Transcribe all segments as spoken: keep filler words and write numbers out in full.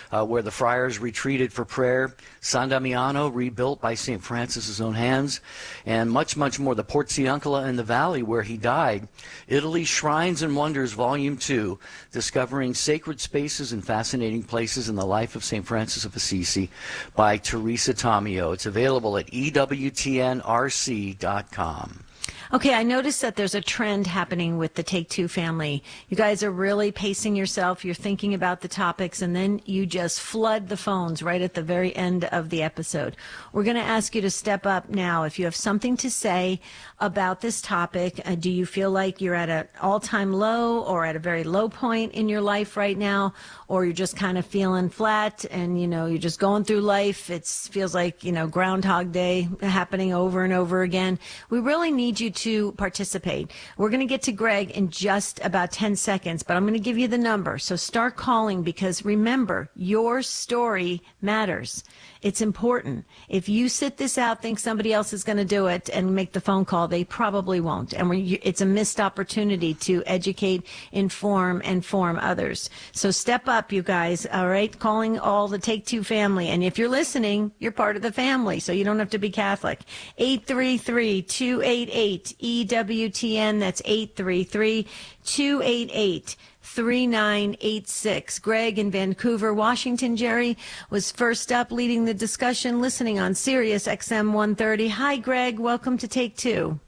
uh, where the friars retreated for prayer, San Damiano, rebuilt by Saint Francis's own hands, and much, much more. The Porziuncola in the valley where he died, Italy, Shrines and Wonders, Volume two, Discovering Sacred Spaces and Fascinating Places in the Life of Saint Francis of Assisi by Teresa Tomeo. It's available at E W T N R C dot com. Okay, I noticed that there's a trend happening with the Take Two family. You guys are really pacing yourself. You're thinking about the topics, and then you just flood the phones right at the very end of the episode. We're going to ask you to step up now. If you have something to say about this topic, uh, do you feel like you're at an all-time low or at a very low point in your life right now, or you're just kind of feeling flat and, you know, you're just going through life. It feels like, you know, Groundhog Day happening over and over again. We really need you to participate. We're going to get to Greg in just about ten seconds, but I'm going to give you the number. So start calling, because remember, your story matters. It's important. If you sit this out, think somebody else is going to do it and make the phone call, they probably won't. And we, it's a missed opportunity to educate, inform, and form others. So step up, you guys, all right? Calling all the Take Two family. And if you're listening, you're part of the family, so you don't have to be Catholic. eight three three, two eight eight, E W T N. That's eight three three, two eight eight, three nine eight six. Greg in Vancouver, Washington. Jerry was first up, leading the discussion, listening on Sirius X M one thirty. Hi, Greg. Welcome to Take Two.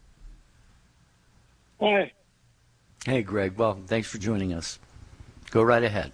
Hi. Hey, Greg. Well, thanks for joining us. Go right ahead.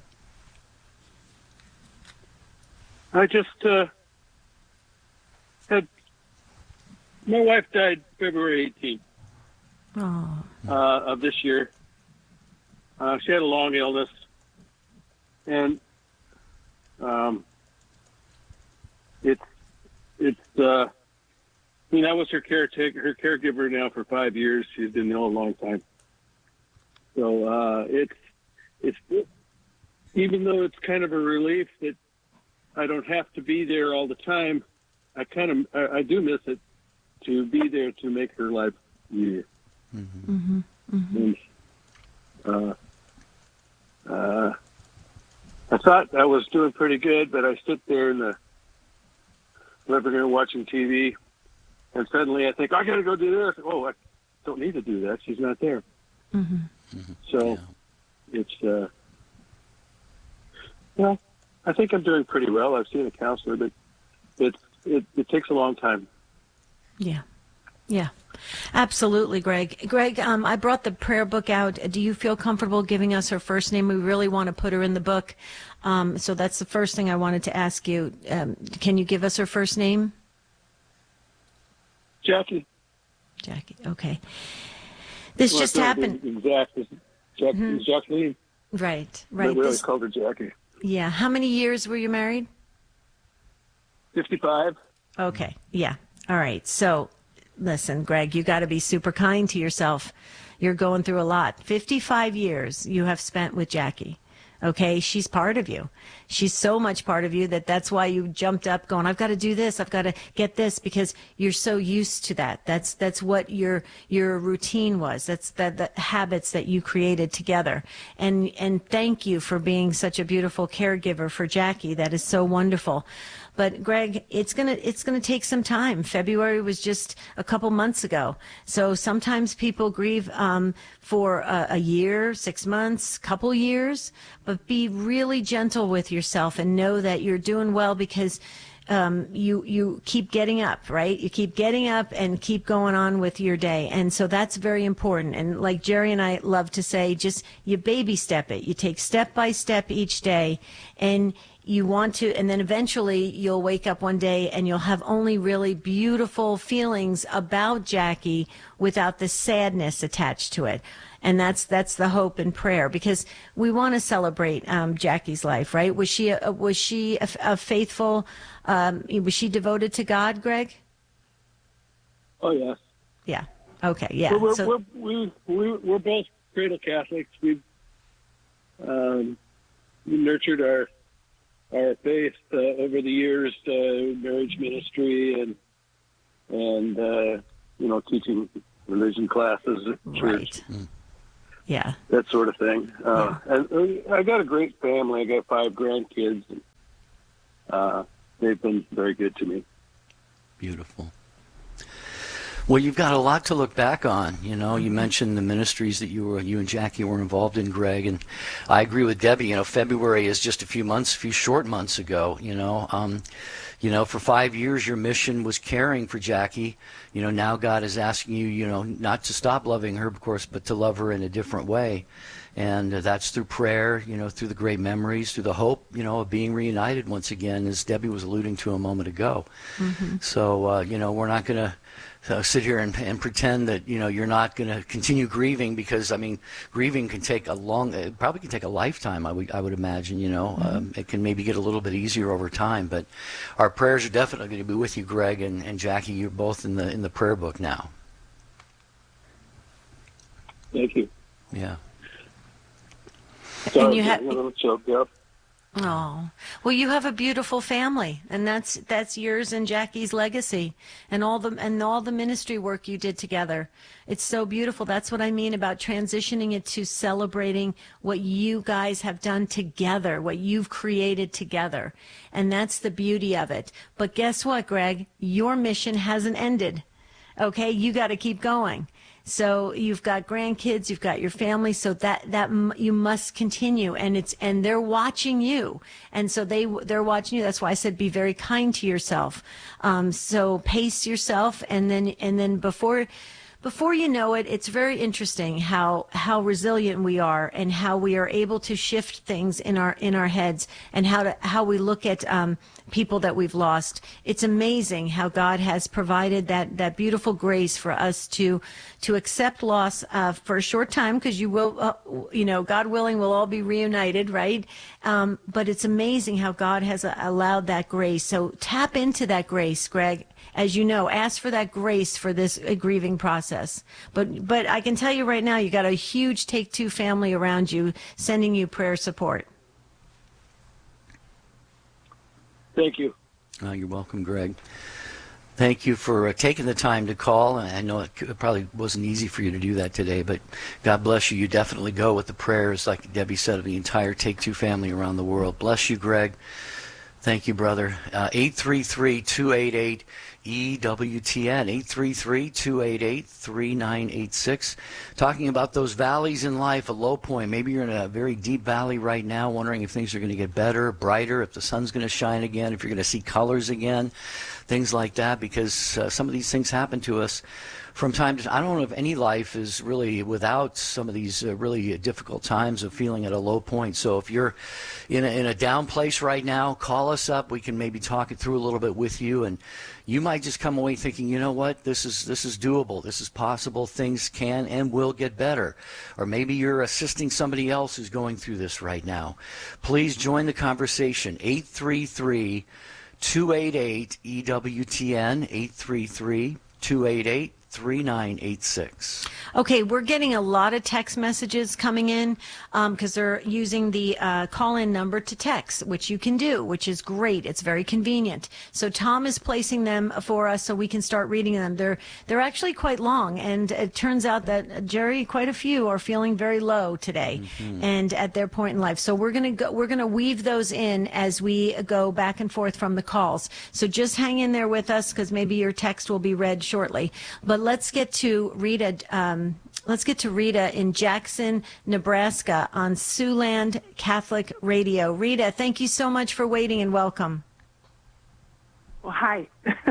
I just uh, had my wife died February eighteenth Oh. uh, of this year. Uh, she had a long illness, and um, it's it's. Uh, I mean, I was her caretaker, her caregiver now for five years. She's been ill a long time. So uh, it's it's even though it's kind of a relief that I don't have to be there all the time. I kind of I, I do miss it to be there to make her life easier. Mm-hmm. Mm-hmm. Mm-hmm. And, uh, uh, I thought I was doing pretty good, but I sit there in the living room watching T V, and suddenly I think, I got to go do this. Oh, I don't need to do that. She's not there. Mm-hmm. Mm-hmm. So Yeah. it's, uh, well, I think I'm doing pretty well. I've seen a counselor, but it, it, it takes a long time. Yeah. Yeah. Absolutely, Greg. Greg, um, I brought the prayer book out. Do you feel comfortable giving us her first name? We really want to put her in the book. Um, so that's the first thing I wanted to ask you. Um, can you give us her first name? Jackie. Jackie. Okay. This Well, just I happened. Exact. Jack, Mm-hmm. Jacqueline. Right. But Right. we always This, called her Jackie. yeah. How many years were you married? fifty-five. Okay. Yeah. All right. So listen, Greg, you got to be super kind to yourself. You're going through a lot. fifty-five years you have spent with Jackie. Okay. She's part of you. She's so much part of you that that's why you jumped up going, I've got to do this. I've got to get this, because you're so used to that. That's, that's what your, your routine was. That's the, the habits that you created together. And, and thank you for being such a beautiful caregiver for Jackie. That is so wonderful. But Greg, it's gonna it's gonna take some time. February was just a couple months ago, so sometimes people grieve um, for a, a year, six months, couple years. But be really gentle with yourself and know that you're doing well, because um, you you keep getting up, right? You keep getting up and keep going on with your day, and so that's very important. And like Jerry and I love to say, just you baby step it. You take step by step each day, and you want to, and then eventually you'll wake up one day and you'll have only really beautiful feelings about Jackie without the sadness attached to it. And that's that's the hope and prayer, because we want to celebrate um, Jackie's life, right? Was she a, was she a, a faithful? Um, was she devoted to God, Greg? Oh, yes. Yeah. Okay. Yeah. Well, we're, so, we're, we, we, we're both cradle Catholics. We've um, we nurtured our our faith uh, over the years, uh, marriage ministry, and and uh, you know, teaching religion classes at church, right. Yeah. that sort of thing. Uh, yeah. And uh, I got a great family. I got five grandkids. uh, they've been very good to me. Beautiful. Well, you've got a lot to look back on. You know, you mentioned the ministries that you were, you and Jackie were involved in, Greg, and I agree with Debbie. You know, February is just a few months, a few short months ago. You know, um, you know, for five years your mission was caring for Jackie. You know, now God is asking you, you know, not to stop loving her, of course, but to love her in a different way. And uh, that's through prayer, you know, through the great memories, through the hope, you know, of being reunited once again, as Debbie was alluding to a moment ago. Mm-hmm. So, uh, you know, we're not going to uh, sit here and, and pretend that, you know, you're not going to continue grieving, because, I mean, grieving can take a long, it probably can take a lifetime, I would, I would imagine, you know. Mm-hmm. Um, it can maybe get a little bit easier over time. But our prayers are definitely going to be with you, Greg, and, and Jackie. You're both in the in the prayer book now. Thank you. Yeah. Sorry, and you have a little choked up. Oh, well, you have a beautiful family, and that's that's yours and Jackie's legacy, and all the and all the ministry work you did together. It's so beautiful. That's what I mean about transitioning it to celebrating what you guys have done together, what you've created together, and that's the beauty of it. But guess what, Greg? Your mission hasn't ended. Okay, you got to keep going. So you've got grandkids, you've got your family, so that that you must continue, and it's and they're watching you, and so they they're watching you. That's why I said be very kind to yourself. Um, so pace yourself, and then and then before. Before you know it, it's very interesting how how resilient we are, and how we are able to shift things in our in our heads, and how to how we look at um, people that we've lost. It's amazing how God has provided that that beautiful grace for us to to accept loss uh, for a short time, because you will, uh, you know, God willing, we'll all be reunited, right? Um, but it's amazing how God has uh, allowed that grace. So tap into that grace, Greg. As you know, ask for that grace for this uh, grieving process. But but I can tell you right now, you got a huge Take Two family around you sending you prayer support. Thank you. Oh, you're welcome, Greg. Thank you for uh, taking the time to call. I know it, it probably wasn't easy for you to do that today, but God bless you. You definitely go with the prayers, like Debbie said, of the entire Take Two family around the world. Bless you, Greg. Thank you, brother. Uh, eight three three, two eight eight, E W T N, eight three three, two eight eight, three nine eight six. Talking about those valleys in life, a low point. Maybe you're in a very deep valley right now, wondering if things are going to get better, brighter, if the sun's going to shine again, if you're going to see colors again, things like that, because uh, some of these things happen to us from time to time. I don't know if any life is really without some of these uh, really difficult times of feeling at a low point. So if you're in a, in a down place right now, call us up. We can maybe talk it through a little bit with you, and you might just come away thinking, you know what, this is this is doable, this is possible, things can and will get better. Or maybe you're assisting somebody else who's going through this right now. Please join the conversation. eight three three, two eight eight, E W T N, eight three three, two eight eight, three nine eight six. Okay, we're getting a lot of text messages coming in because um, they're using the uh, call-in number to text, which you can do, which is great. It's very convenient. So Tom is placing them for us so we can start reading them. They're they're actually quite long, and it turns out that, uh, Jerry, quite a few are feeling very low today, mm-hmm. and at their point in life. So we're gonna go, we're gonna weave those in as we go back and forth from the calls. So just hang in there with us, because maybe your text will be read shortly. But let's get to Rita. Um, let's get to Rita in Jackson, Nebraska, on Siouxland Catholic Radio. Rita, thank you so much for waiting, and welcome. Well, hi.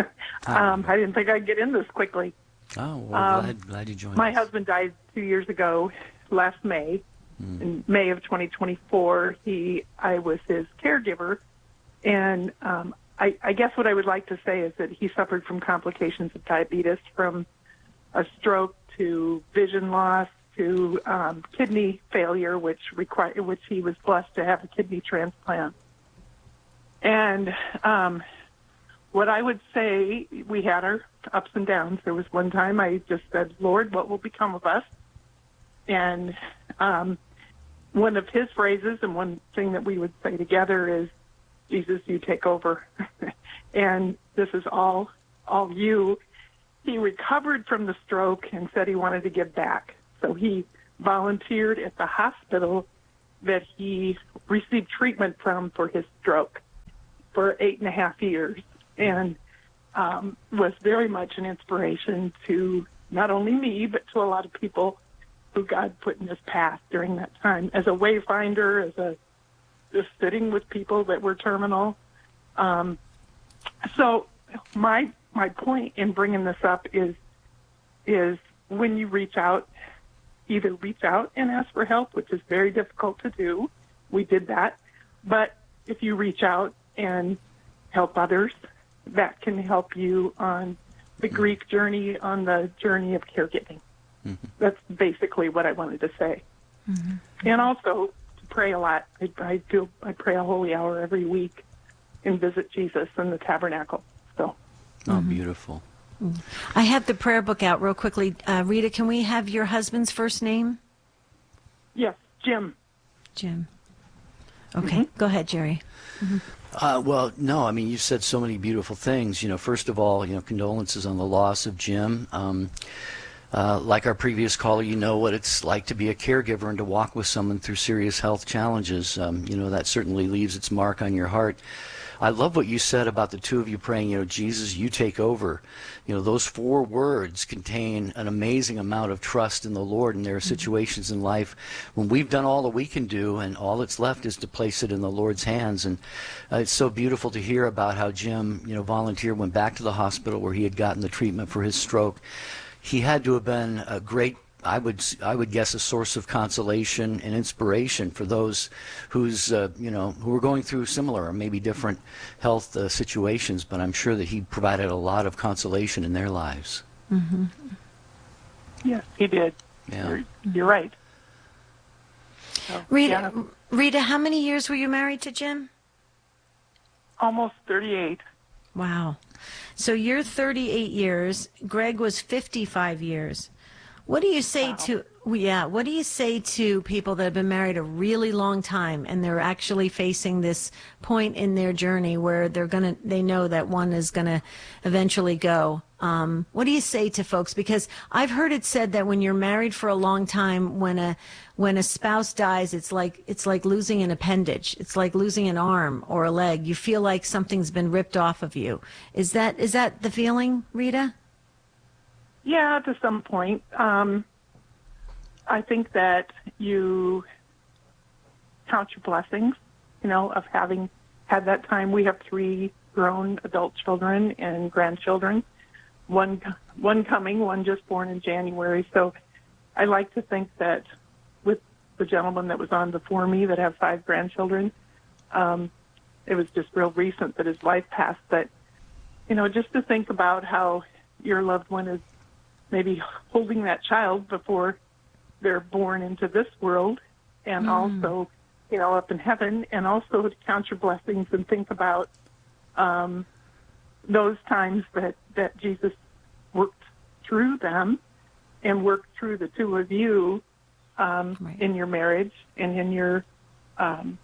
um, I didn't think I'd get in this quickly. Oh, well, um, glad, glad you joined My us. husband died two years ago, last May. Mm. In May of twenty twenty-four, he I was his caregiver, and um, I, I guess what I would like to say is that he suffered from complications of diabetes, from a stroke to vision loss to um, kidney failure, which require, which he was blessed to have a kidney transplant. And um, what I would say, we had our ups and downs. There was one time I just said, Lord, what will become of us? And um, one of his phrases, and one thing that we would say together, is, Jesus, you take over. And this is all, all you. He recovered from the stroke and said he wanted to give back. So he volunteered at the hospital that he received treatment from for his stroke. for eight and a half years, and um, was very much an inspiration to not only me, but to a lot of people who God put in his path during that time as a wayfinder, as a just sitting with people that were terminal. Um, so my my point in bringing this up is is when you reach out, either reach out and ask for help, which is very difficult to do. We did that. But if you reach out and help others, that can help you on the Greek journey, on the journey of caregiving. Mm-hmm. That's basically what I wanted to say. Mm-hmm. And also to pray a lot. I, I do. I pray a holy hour every week and visit Jesus in the tabernacle. So. Oh, mm-hmm. Beautiful. I have the prayer book out real quickly. Uh, Rita, can we have your husband's first name? Yes, Jim. Jim. Okay, mm-hmm. Go ahead, Jerry. Mm-hmm. Uh, well, no, I mean, you said so many beautiful things. You know, first of all, you know, condolences on the loss of Jim. Um, uh, like our previous caller, you know what it's like to be a caregiver and to walk with someone through serious health challenges. Um, you know, that certainly leaves its mark on your heart. I love what you said about the two of you praying, you know, Jesus, you take over. You know, those four words contain an amazing amount of trust in the Lord, and there are situations in life when we've done all that we can do, and all that's left is to place it in the Lord's hands. And uh, it's so beautiful to hear about how Jim, you know, volunteered, went back to the hospital where he had gotten the treatment for his stroke. He had to have been a great I would I would guess a source of consolation and inspiration for those who's uh, you know who were going through similar or maybe different health uh, situations. But I'm sure that he provided a lot of consolation in their lives. Mm-hmm. Yes, he did. Yeah, you're, you're right. So, Rita, yeah. Rita, how many years were you married to Jim? Almost thirty-eight. Wow. So you're thirty-eight years. Greg was fifty-five years. What do you say wow. to yeah? What do you say to people that have been married a really long time and they're actually facing this point in their journey where they're gonna they know that one is gonna eventually go? Um, what do you say to folks? Because I've heard it said that when you're married for a long time, when a when a spouse dies, it's like it's like losing an appendage. It's like losing an arm or a leg. You feel like something's been ripped off of you. Is that is that the feeling, Rita? Yeah, to some point. Um, I think that you count your blessings, you know, of having had that time. We have three grown adult children and grandchildren, one one coming, one just born in January. So I like to think that with the gentleman that was on before me that have five grandchildren, um, it was just real recent that his life passed. But, you know, just to think about how your loved one is maybe holding that child before they're born into this world, and mm. also, you know, up in heaven, and also to count your blessings and think about um, those times that, that Jesus worked through them and worked through the two of you um, right. in your marriage and in your um,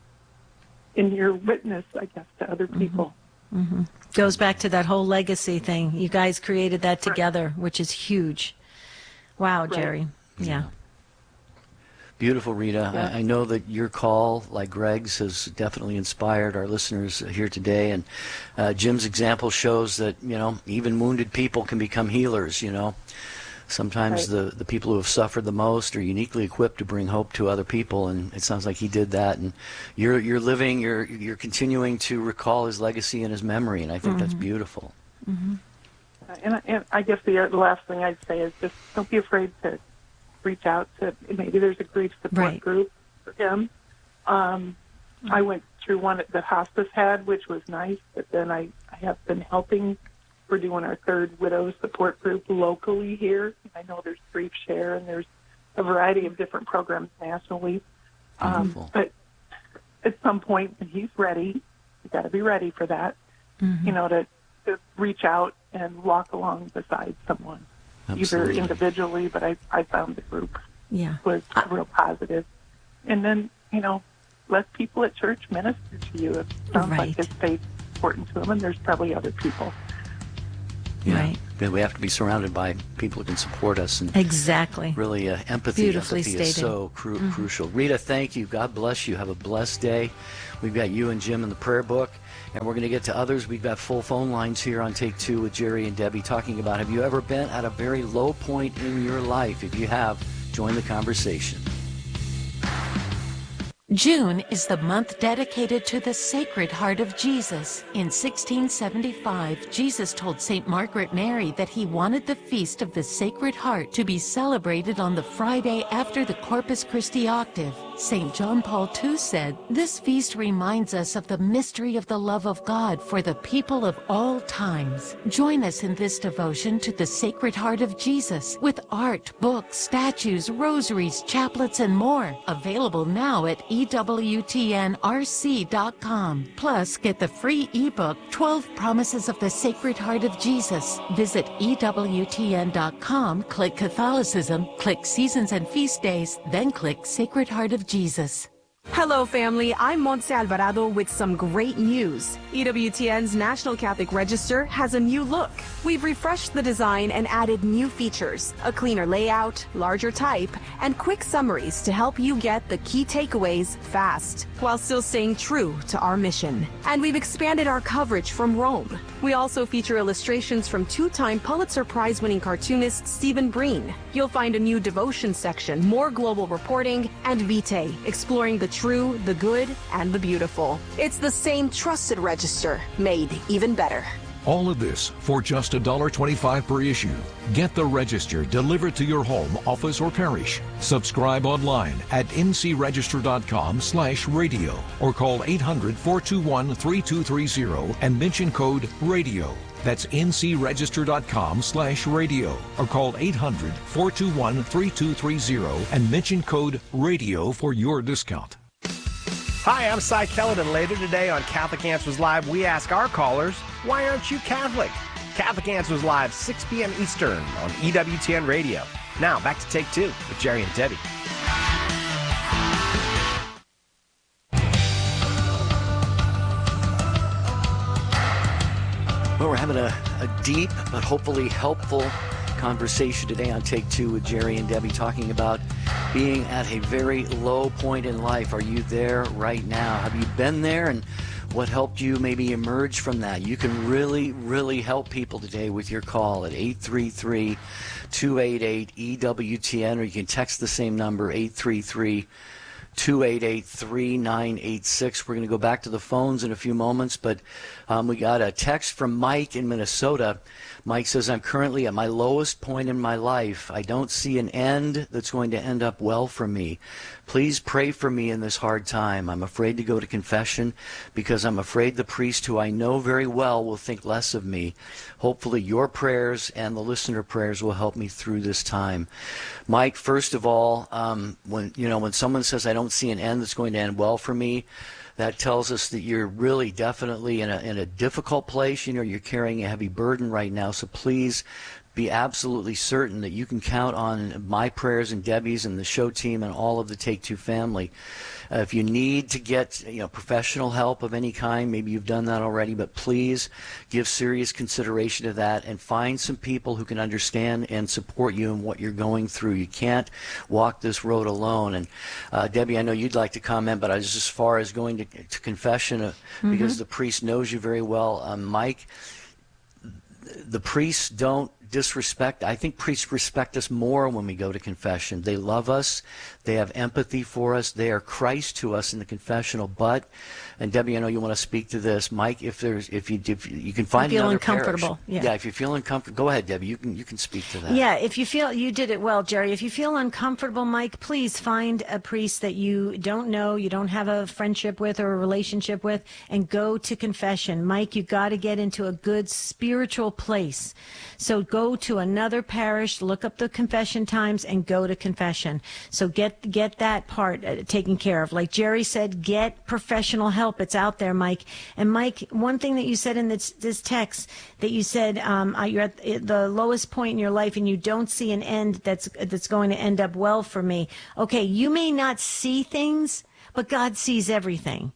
in your witness, I guess, to other people. Mm-hmm. Mm-hmm. Goes back to that whole legacy thing. You guys created that together, right. which is huge. Wow, right. Jerry. Yeah. yeah. Beautiful, Rita. Yeah. I, I know that your call, like Greg's, has definitely inspired our listeners here today. And uh, Jim's example shows that, you know, even wounded people can become healers, you know. Sometimes right. the, the people who have suffered the most are uniquely equipped to bring hope to other people, and it sounds like he did that. And you're you're living, you're you're continuing to recall his legacy and his memory, and I think mm-hmm. that's beautiful. Mm-hmm. And, and I guess the, the last thing I'd say is just don't be afraid to reach out to. Maybe there's a grief support right. group for him. Um, mm-hmm. I went through one that hospice had, which was nice, but then I, I have been helping. We're doing our third widow support group locally here. I know there's Grief Share, and there's a variety of different programs nationally. Um, but at some point, when he's ready, you got to be ready for that. Mm-hmm. You know, to, to reach out and walk along beside someone, Absolutely. either individually. But I, I found the group yeah. was real positive. And then, you know, let people at church minister to you. It sounds right. like his faith is important to him, and there's probably other people. Yeah. Right. Yeah, we have to be surrounded by people who can support us. And exactly. Really, uh, empathy, Beautifully empathy stated. is so cru- mm-hmm. crucial. Rita, thank you. God bless you. Have a blessed day. We've got you and Jim in the prayer book. And we're going to get to others. We've got full phone lines here on Take Two with Jerry and Debbie talking about, have you ever been at a very low point in your life? If you have, join the conversation. June is the month dedicated to the Sacred Heart of Jesus. In sixteen seventy-five, Jesus told Saint Margaret Mary that he wanted the Feast of the Sacred Heart to be celebrated on the Friday after the Corpus Christi octave. Saint John Paul the Second said, "This feast reminds us of the mystery of the love of God for the people of all times." Join us in this devotion to the Sacred Heart of Jesus with art, books, statues, rosaries, chaplets, and more. Available now at E W T N R C dot com. Plus, get the free ebook, twelve Promises of the Sacred Heart of Jesus. Visit E W T N dot com, click Catholicism, click Seasons and Feast Days, then click Sacred Heart of Jesus. Hello, family. I'm Montse Alvarado with some great news. E W T N's National Catholic Register has a new look. We've refreshed the design and added new features, a cleaner layout, larger type, and quick summaries to help you get the key takeaways fast, while still staying true to our mission. And we've expanded our coverage from Rome. We also feature illustrations from two-time Pulitzer Prize-winning cartoonist Stephen Breen. You'll find a new devotion section, more global reporting, and Vitae, exploring the true, the good, and the beautiful. It's the same trusted register, made even better. All of this for just one dollar twenty-five per issue. Get the Register delivered to your home, office, or parish. Subscribe online at N C register dot com slash radio or call eight hundred, four two one, three two three zero and mention code RADIO. That's N C register dot com slash radio or call eight hundred, four two one, three two three zero and mention code RADIO for your discount. Hi, I'm Cy Kellerman. Later today on Catholic Answers Live, we ask our callers, why aren't you Catholic? Catholic Answers Live, six p.m. Eastern on E W T N Radio. Now, back to Take Two with Jerry and Debbie. Well, we're having a, a deep but hopefully helpful conversation today on Take Two with Jerry and Debbie, talking about being at a very low point in life. Are you there right now? Have you been there, and what helped you maybe emerge from that? You can really, really help people today with your call at eight three three, two eight eight, E W T N, or you can text the same number, eight three three, two eight eight, three nine eight six. We're going to go back to the phones in a few moments, but um, we got a text from Mike in Minnesota. Mike says, I'm currently at my lowest point in my life. I don't see an end that's going to end up well for me. Please pray for me in this hard time. I'm afraid to go to confession because I'm afraid the priest, who I know very well, will think less of me. Hopefully your prayers and the listener prayers will help me through this time. Mike, first of all, um, when you know when someone says, I don't see an end that's going to end well for me, that tells us that you're really definitely in a in a difficult place. You know, you're carrying a heavy burden right now. So please be absolutely certain that you can count on my prayers and Debbie's and the show team and all of the Take Two family. Uh, if you need to get you know professional help of any kind, maybe you've done that already, but please give serious consideration to that and find some people who can understand and support you in what you're going through. You can't walk this road alone. And uh, Debbie, I know you'd like to comment, but as far as going to, to confession, uh, mm-hmm. because the priest knows you very well, um, Mike, the priests don't disrespect. I think priests respect us more when we go to confession. They love us. They have empathy for us. They are Christ to us in the confessional. But, and Debbie, I know you want to speak to this. Mike, if there's, if you, if you can find you feel another uncomfortable. parish. Yeah. yeah, if you feel uncomfortable, go ahead, Debbie. You can, you can speak to that. Yeah, if you feel, you did it well, Jerry. If you feel uncomfortable, Mike, please find a priest that you don't know, you don't have a friendship with or a relationship with, and go to confession. Mike, you got to get into a good spiritual place. So go to another parish, look up the confession times, and go to confession. So get get that part uh, taken care of. Like Jerry said, get professional help. It's out there, Mike. And Mike, one thing that you said in this, this text, that you said um, uh, you're at the lowest point in your life and you don't see an end that's that's going to end up well for me. Okay, you may not see things, but God sees everything.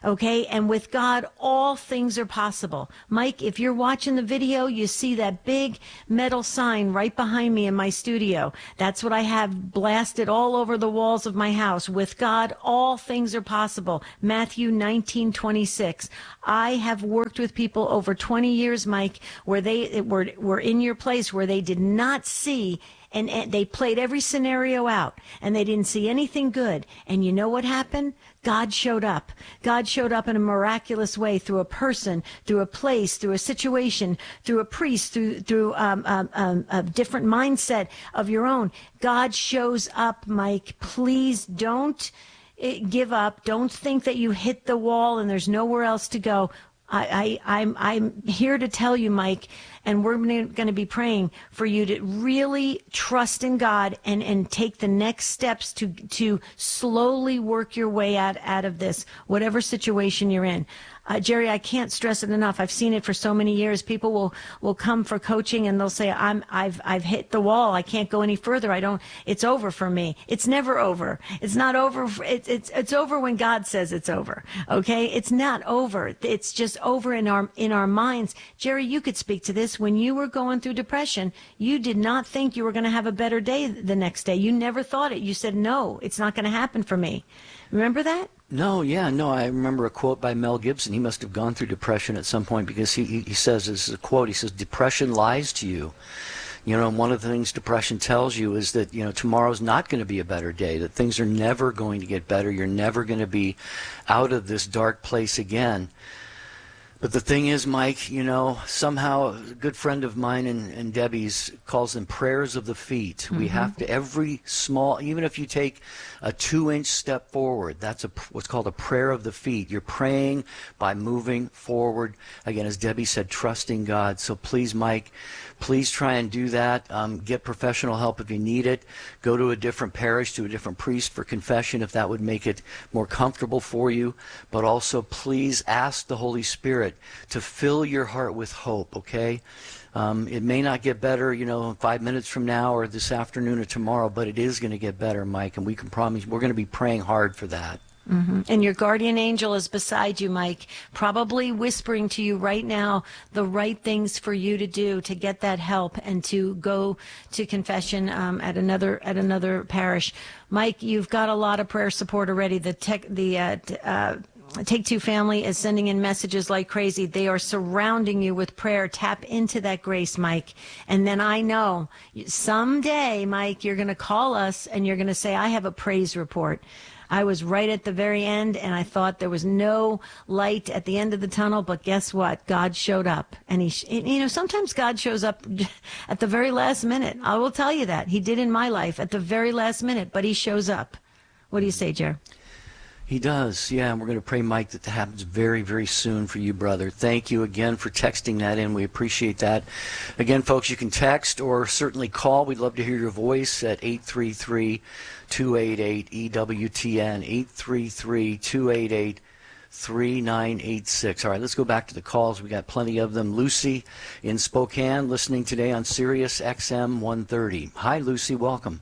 Okay. And with God, all things are possible. Mike, if you're watching the video, you see that big metal sign right behind me in my studio. That's what I have blasted all over the walls of my house. With God, all things are possible. Matthew nineteen twenty-six. I have worked with people over twenty years, Mike, where they were, were in your place where they did not see, and, and they played every scenario out and they didn't see anything good. And you know what happened? God showed up. God showed up in a miraculous way through a person, through a place, through a situation, through a priest, through through um, um, um, a different mindset of your own. God shows up, Mike. Please don't give up. Don't think that you hit the wall and there's nowhere else to go. I, I, I'm, I'm here to tell you, Mike, and we're going to be praying for you to really trust in God and, and take the next steps to, to slowly work your way out, out of this, whatever situation you're in. Uh, Jerry, I can't stress it enough. I've seen it for so many years. People will, will come for coaching and they'll say, I'm, I've, I've hit the wall. I can't go any further. I don't, it's over for me. It's never over. It's not over. For, it's, it's, it's over when God says it's over. Okay. It's not over. It's just over in our, in our minds. Jerry, you could speak to this. When you were going through depression, you did not think you were going to have a better day the next day. You never thought it. You said, no, it's not going to happen for me. Remember that? No, yeah, no. I remember a quote by Mel Gibson. He must have gone through depression at some point because he, he says, this is a quote, he says, depression lies to you. You know, and one of the things depression tells you is that, you know, tomorrow's not going to be a better day, that things are never going to get better. You're never going to be out of this dark place again. But the thing is, Mike, you know, somehow a good friend of mine and, and Debbie's calls them prayers of the feet. Mm-hmm. We have to, every small, even if you take a two-inch step forward, that's a, what's called a prayer of the feet. You're praying by moving forward. Again, as Debbie said, trusting God. So please, Mike, please try and do that. Um, get professional help if you need it. Go to a different parish, to a different priest for confession if that would make it more comfortable for you. But also, please ask the Holy Spirit to fill your heart with hope, okay? Um, it may not get better, you know, five minutes from now or this afternoon or tomorrow, but it is going to get better, Mike, and we can promise we're going to be praying hard for that. Mm-hmm. And your guardian angel is beside you, Mike, probably whispering to you right now the right things for you to do to get that help and to go to confession um, at another at another parish. Mike, you've got a lot of prayer support already. The tech, the uh, uh, Take Two family is sending in messages like crazy. They are surrounding you with prayer. Tap into that grace, Mike. And then I know someday, Mike, you're going to call us and you're going to say, I have a praise report. I was right at the very end, and I thought there was no light at the end of the tunnel, but guess what? God showed up. And, he, you know, sometimes God shows up at the very last minute. I will tell you that. He did in my life at the very last minute, but he shows up. What do you say, Jer? He does, yeah, and we're going to pray, Mike, that that happens very, very soon for you, brother. Thank you again for texting that in. We appreciate that. Again, folks, you can text or certainly call. We'd love to hear your voice at eight three three, two eight eight, E W T N, eight three three, two eight eight, three nine eight six. All right, let's go back to the calls. We got plenty of them. Lucy in Spokane, listening today on Sirius X M one thirty. Hi, Lucy. Welcome.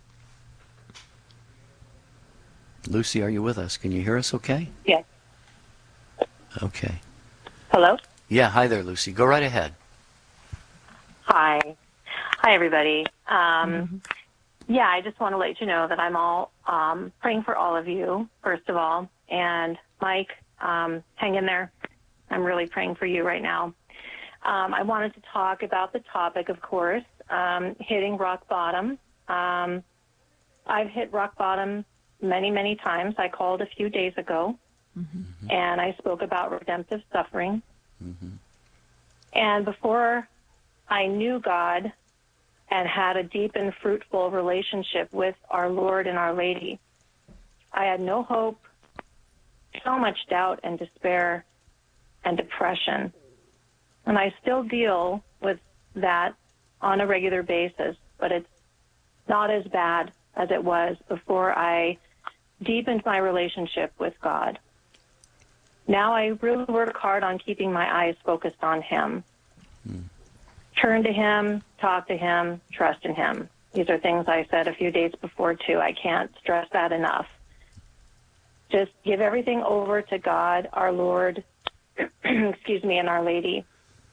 Lucy, are you with us? Can you hear us okay? Yes. Okay. Hello? Yeah, hi there, Lucy. Go right ahead. Hi. Hi, everybody. Um, mm-hmm. Yeah, I just want to let you know that I'm all um, praying for all of you, first of all. And Mike, um, hang in there. I'm really praying for you right now. Um, I wanted to talk about the topic, of course, um, hitting rock bottom. Um, I've hit rock bottom many, many times. I called a few days ago, mm-hmm. and I spoke about redemptive suffering. Mm-hmm. And before I knew God and had a deep and fruitful relationship with our Lord and Our Lady, I had no hope, so much doubt and despair and depression. And I still deal with that on a regular basis, but it's not as bad as it was before I deepened my relationship with God. Now I really work hard on keeping my eyes focused on Him. Mm. Turn to Him, talk to Him, trust in Him. These are things I said a few days before, too. I can't stress that enough. just give everything over to God, our Lord, excuse me, and Our Lady.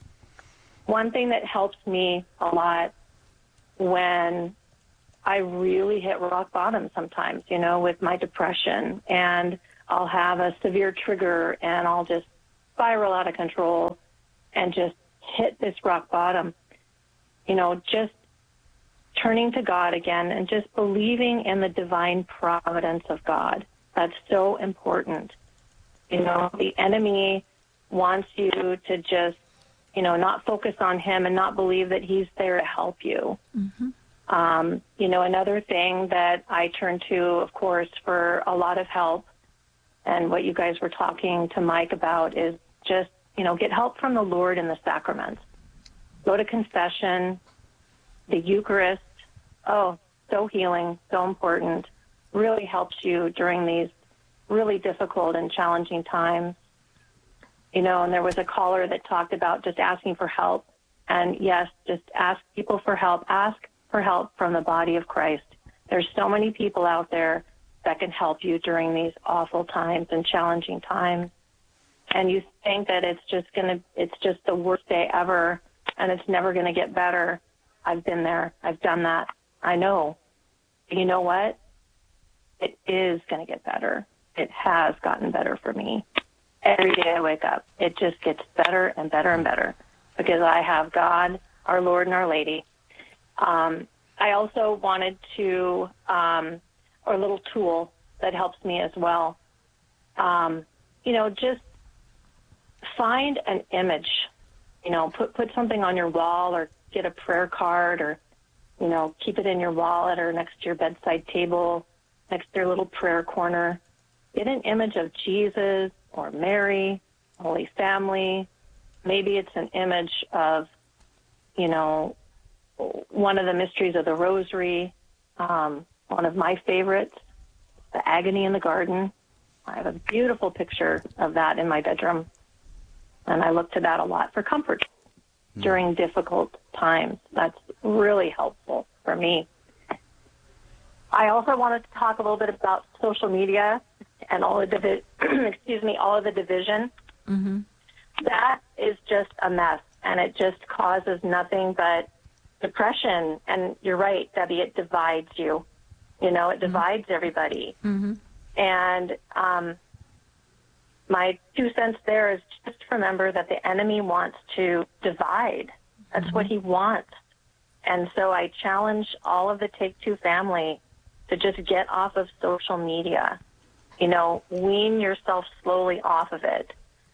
One thing that helps me a lot when I really hit rock bottom sometimes, you know, with my depression, and I'll have a severe trigger and I'll just spiral out of control and just hit this rock bottom, you know, just turning to God again and just believing in the divine providence of God. That's so important. You know, the enemy wants you to just, you know, not focus on him and not believe that he's there to help you. Mm-hmm. Um, you know, another thing that I turn to, of course, for a lot of help, and what you guys were talking to Mike about, is just, you know, get help from the Lord in the sacraments. Go to confession, the Eucharist. Oh, so healing, so important. Really helps you during these really difficult and challenging times. You know, and there was a caller that talked about just asking for help. And yes, just ask people for help. Ask for help from the body of Christ. There's so many people out there that can help you during these awful times and challenging times. And you think that it's just gonna, it's just the worst day ever, and it's never gonna get better. I've been there. I've done that. I know. You know what? It is gonna get better. It has gotten better for me. Every day I wake up, it just gets better and better and better because I have God, our Lord, and Our Lady. Um, I also wanted to, um, or a little tool that helps me as well. Um, you know, just find an image. You know, put put something on your wall, or get a prayer card, or, you know, keep it in your wallet or next to your bedside table, next to your little prayer corner. Get an image of Jesus or Mary, Holy Family. Maybe it's an image of, you know, one of the mysteries of the Rosary. Um, one of my favorites, the Agony in the Garden. I have a beautiful picture of that in my bedroom, and I look to that a lot for comfort mm. during difficult times. That's really helpful for me. I also wanted to talk a little bit about social media and all of the divi- excuse me, all of the division. Mm-hmm. That is just a mess, and it just causes nothing but depression. And you're right, Debbie, it divides you. You know, it divides mm-hmm. everybody. Mm-hmm. And um, my two cents there is just remember that the enemy wants to divide. That's mm-hmm. what he wants. And so I challenge all of the Take Two family to just get off of social media. You know, wean yourself slowly off of it.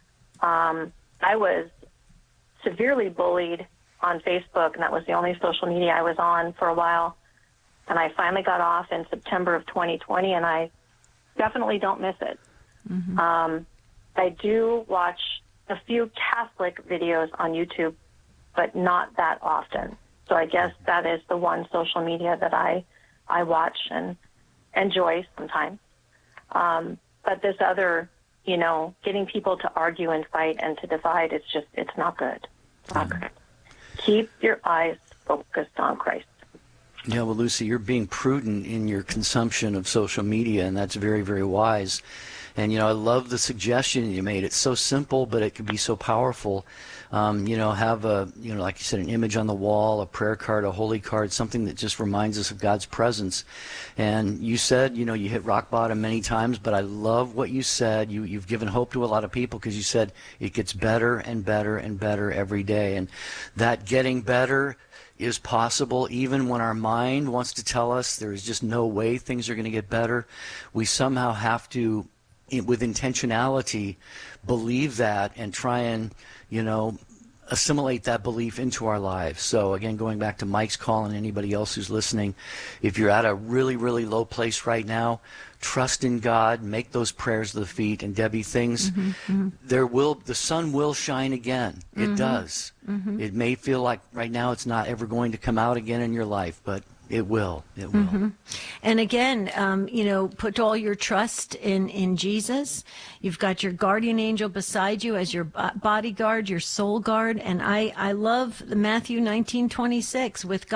Um, I was severely bullied on Facebook, and that was the only social media I was on for a while. And I finally got off in September of twenty twenty, and I definitely don't miss it. Mm-hmm. Um, I do watch a few Catholic videos on YouTube, but not that often. So I guess that is the one social media that I, I watch and enjoy sometimes. Um, but this other, you know, getting people to argue and fight and to divide, it's just, it's not good. It's not mm-hmm. good. Keep your eyes focused on Christ. Yeah, well, Lucy, you're being prudent in your consumption of social media, and that's very, very wise. And, you know, I love the suggestion you made. It's so simple, but it can be so powerful. Um, you know, have a, you know, like you said, an image on the wall, a prayer card, a holy card, something that just reminds us of God's presence. And you said, you know, you hit rock bottom many times, but I love what you said. You, you've given hope to a lot of people because you said it gets better and better and better every day. And that getting better is possible even when our mind wants to tell us there is just no way things are going to get better. We somehow have to, with intentionality, believe that and try and, you know, assimilate that belief into our lives. So again, going back to Mike's call and anybody else who's listening, if you're at a really, really low place right now, trust in God, make those prayers to the feet, and Debbie, things, mm-hmm, mm-hmm. there will, the sun will shine again. It mm-hmm. does. Mm-hmm. It may feel like right now it's not ever going to come out again in your life, but it will. It will. Mm-hmm. And again, um, you know, put all your trust in, in Jesus. You've got your guardian angel beside you as your bodyguard, your soul guard. And I, I love the Matthew nineteen twenty-six. With God,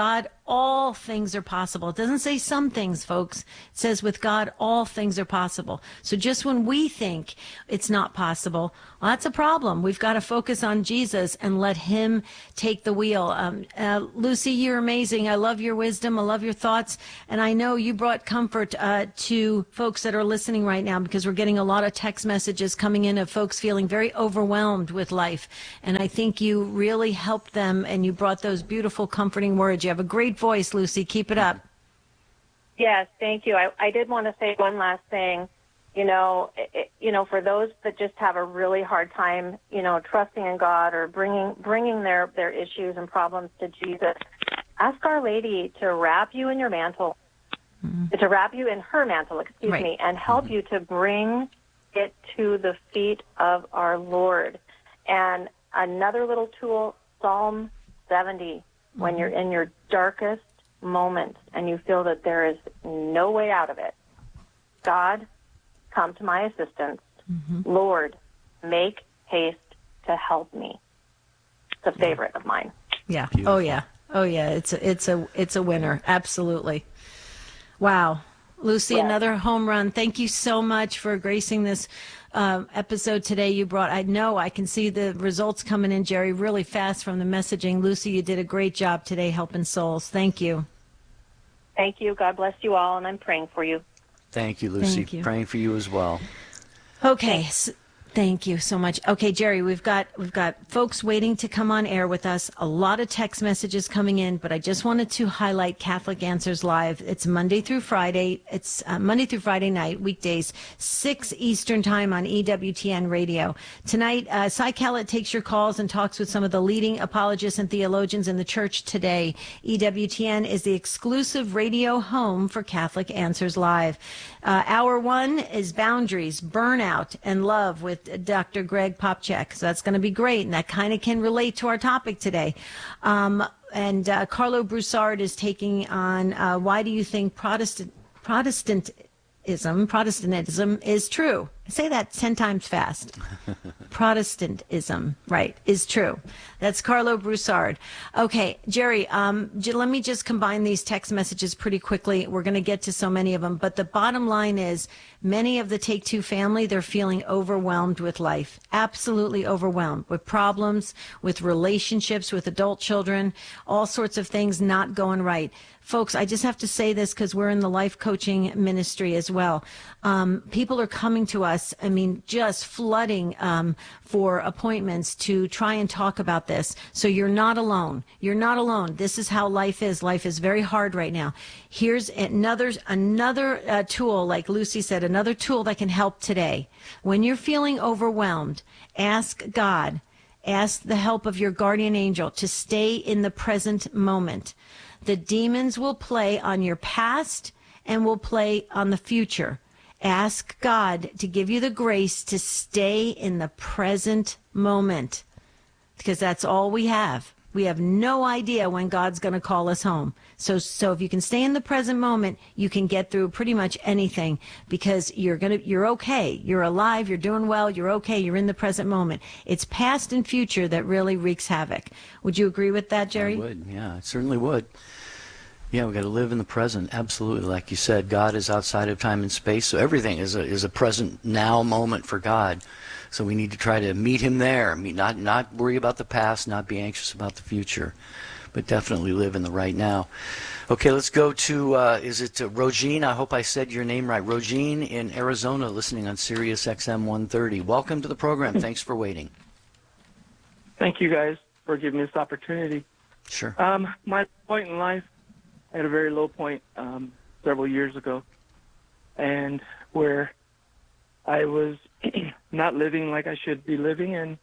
all things are possible. It doesn't say some things, folks. It says with God, all things are possible. So just when we think it's not possible, well, that's a problem. We've got to focus on Jesus and let him take the wheel. Um, uh, Lucy, you're amazing. I love your wisdom. I love your thoughts. And I know you brought comfort uh, to folks that are listening right now, because we're getting a lot of text messages coming in of folks feeling very overwhelmed with life. And I think you really helped them, and you brought those beautiful, comforting words. You have a great voice, Lucy. Keep it up. Yes, thank you. I, I did want to say one last thing. You know, it, you know, for those that just have a really hard time, you know, trusting in God or bringing bringing their, their issues and problems to Jesus, ask Our Lady to wrap you in your mantle, mm-hmm. to wrap you in her mantle, excuse right. me, and help mm-hmm. you to bring it to the feet of our Lord. And another little tool, Psalm seventy, mm-hmm. when you're in your darkest moments and you feel that there is no way out of it, God, come to my assistance. Mm-hmm. Lord, make haste to help me. It's a favorite of mine. Yeah. Beautiful. Oh yeah. Oh yeah. It's a, it's a it's a winner. Absolutely. Wow. Lucy, yes. Another home run. Thank you so much for gracing this uh, episode today. You brought, I know I can see the results coming in, Jerry, really fast from the messaging. Lucy, you did a great job today helping souls. Thank you. Thank you. God bless you all, and I'm praying for you. Thank you, Lucy. Thank you. Praying for you as well. Okay. So, thank you so much. Okay, Jerry, we've got we've got folks waiting to come on air with us. A lot of text messages coming in, but I just wanted to highlight Catholic Answers Live. It's Monday through Friday. It's uh, Monday through Friday night, weekdays, six Eastern time on E W T N Radio. Tonight, uh, Cy Kellett takes your calls and talks with some of the leading apologists and theologians in the church today. E W T N is the exclusive radio home for Catholic Answers Live. Uh, hour one is Boundaries, Burnout, and Love with Doctor Greg Popcak. So that's going to be great, and that kind of can relate to our topic today. Um, and uh, Carlo Broussard is taking on uh, why do you think Protestant Protestantism Protestantism is true? I say that ten times fast. Protestantism, right, is true. That's Carlo Broussard. Okay, Jerry, um, j- let me just combine these text messages pretty quickly. We're going to get to so many of them. But the bottom line is many of the Take Two family, they're feeling overwhelmed with life. Absolutely overwhelmed with problems, with relationships, with adult children, all sorts of things not going right. Folks, I just have to say this because we're in the life coaching ministry as well. Um, people are coming to us, I mean, just flooding um, for appointments to try and talk about this. So you're not alone. You're not alone. This is how life is. Life is very hard right now. Here's another another uh, tool, like Lucy said, another tool that can help today. When you're feeling overwhelmed, ask God, ask the help of your guardian angel to stay in the present moment. The demons will play on your past and will play on the future. Ask God to give you the grace to stay in the present moment, because that's all we have. We have no idea when God's going to call us home. So, so if you can stay in the present moment, you can get through pretty much anything, because you're going to, you're okay. You're alive. You're doing well. You're okay. You're in the present moment. It's past and future that really wreaks havoc. Would you agree with that, Jerry? I would. Yeah, I certainly would. Yeah, we got to live in the present. Absolutely. Like you said, God is outside of time and space. So everything is a, is a present now moment for God. So we need to try to meet him there. Meet, not, not worry about the past, not be anxious about the future, but definitely live in the right now. Okay, let's go to, uh, is it uh, Rogine? I hope I said your name right. Rogine in Arizona, listening on Sirius X M one thirty. Welcome to the program. Thanks for waiting. Thank you guys for giving me this opportunity. Sure. Um, my point in life, I had a very low point um, several years ago, and where I was not living like I should be living, and